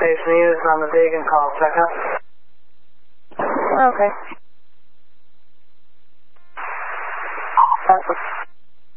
information used on the Deegan call. Check out. Okay.